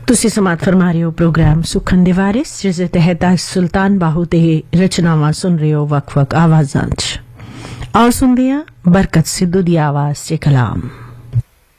ਤੁਸੀਂ ਸਮਾਤ ਫਰਮਾ ਰਹੇ ਹੋ ਪ੍ਰੋਗਰਾਮ ਸੁਖਨ ਦੇ ਵਾਰਿਸ, ਜਿਸ ਦੇ ਤਹਿਤ ਅੱਜ ਸੁਲਤਾਨ ਬਾਹੂ ਤੇ ਰਚਨਾਵਾਂ ਸੁਣ ਰਹੇ ਹੋ ਵੱਖ-ਵੱਖ ਆਵਾਜ਼ਾਂ 'ਚ। ਆਓ ਸੁਣਦੇ ਹਾਂ ਬਰਕਤ ਸਿੱਧੂ ਦੀ ਆਵਾਜ਼ 'ਚ ਕਲਾਮ।